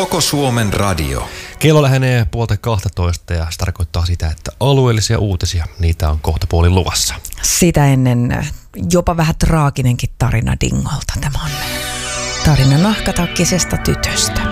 Koko Suomen radio. Kello lähenee 11:30 ja se tarkoittaa sitä, että alueellisia uutisia, niitä on kohta puolin luvassa. Sitä ennen jopa vähän traaginenkin tarina Dingolta. Tämä on tarina nahkatakkisesta tytöstä.